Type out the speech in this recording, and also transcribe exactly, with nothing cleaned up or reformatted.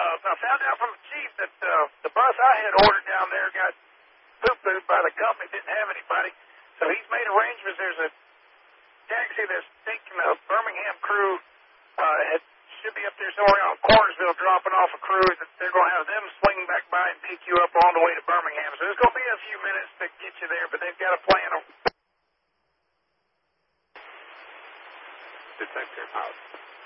uh, I found out from the chief that uh, the bus I had ordered down there got poo-pooed by the company, didn't have anybody. So he's made arrangements. There's a taxi that's taking a Birmingham crew. Uh, it should be up there somewhere on Cornersville dropping off a crew. That they're going to have them swing back by and pick you up on the way to Birmingham. So there's going to be a few minutes to get you there, but they've got a plan on. Detective House.